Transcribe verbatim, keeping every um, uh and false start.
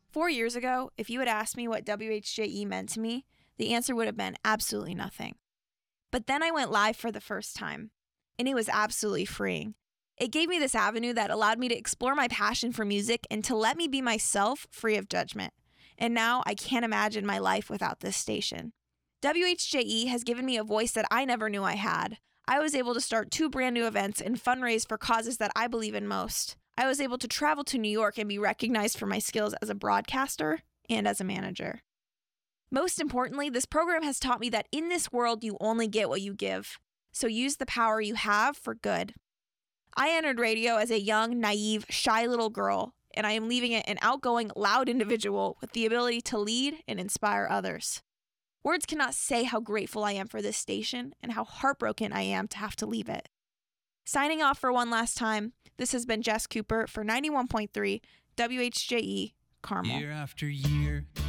Four years ago, if you had asked me what W H J E meant to me, the answer would have been absolutely nothing. But then I went live for the first time, and it was absolutely freeing. It gave me this avenue that allowed me to explore my passion for music and to let me be myself, free of judgment. And now I can't imagine my life without this station. W H J E has given me a voice that I never knew I had. I was able to start two brand new events and fundraise for causes that I believe in most. I was able to travel to New York and be recognized for my skills as a broadcaster and as a manager. Most importantly, this program has taught me that in this world, you only get what you give. So use the power you have for good. I entered radio as a young, naive, shy little girl, and I am leaving it an outgoing, loud individual with the ability to lead and inspire others. Words cannot say how grateful I am for this station and how heartbroken I am to have to leave it. Signing off for one last time, this has been Jess Cooper for ninety-one point three W H J E Carmel. Year after year,